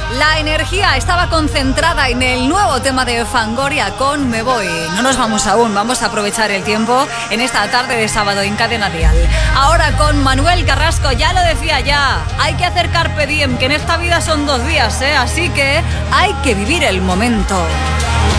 La energía estaba concentrada en el nuevo tema de Fangoria con Me Voy. No nos vamos aún, vamos a aprovechar el tiempo en esta tarde de sábado en Cadena Dial. Ahora con Manuel Carrasco, ya lo decía ya, hay que hacer carpe diem, que en esta vida son 2 días, así que hay que vivir el momento.